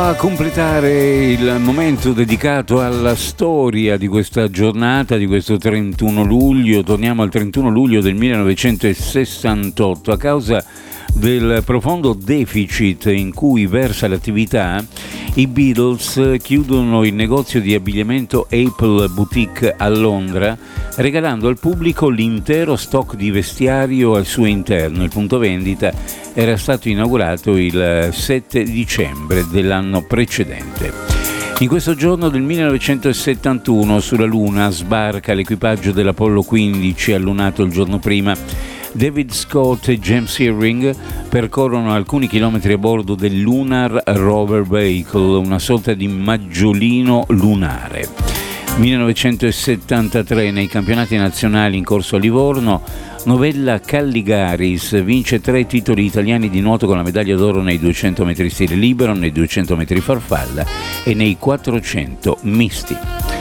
A completare il momento dedicato alla storia di questa giornata, di questo 31 luglio, torniamo al 31 luglio del 1968. A causa del profondo deficit in cui versa l'attività, i Beatles chiudono il negozio di abbigliamento Apple Boutique a Londra, regalando al pubblico l'intero stock di vestiario al suo interno. Il punto vendita era stato inaugurato il 7 dicembre dell'anno precedente. In questo giorno del 1971 sulla Luna sbarca l'equipaggio dell'Apollo 15 allunato il giorno prima. David Scott e James Irving percorrono alcuni chilometri a bordo del Lunar Rover Vehicle, una sorta di maggiolino lunare. 1973 nei campionati nazionali in corso a Livorno, Novella Calligaris vince 3 titoli italiani di nuoto con la medaglia d'oro nei 200 metri stile libero, nei 200 metri farfalla e nei 400 misti.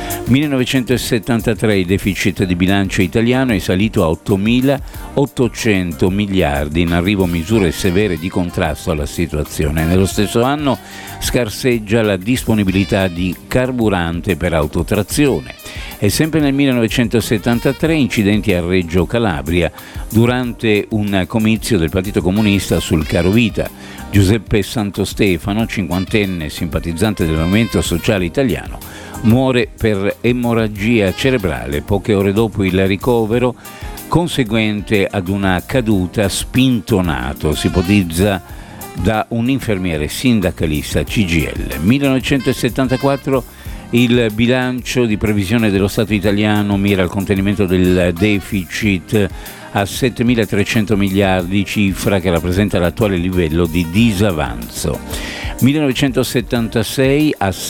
1973 il deficit di bilancio italiano è salito a 8.800 miliardi, in arrivo misure severe di contrasto alla situazione. Nello stesso anno scarseggia la disponibilità di carburante per autotrazione. E sempre nel 1973 incidenti a Reggio Calabria durante un comizio del Partito Comunista sul carovita. Giuseppe Santostefano, cinquantenne simpatizzante del Movimento Sociale Italiano, muore per emorragia cerebrale poche ore dopo il ricovero conseguente ad una caduta spintonato, si ipotizza da un infermiere sindacalista CGIL. 1974 il bilancio di previsione dello Stato italiano mira al contenimento del deficit a 7.300 miliardi, cifra che rappresenta l'attuale livello di disavanzo. 1976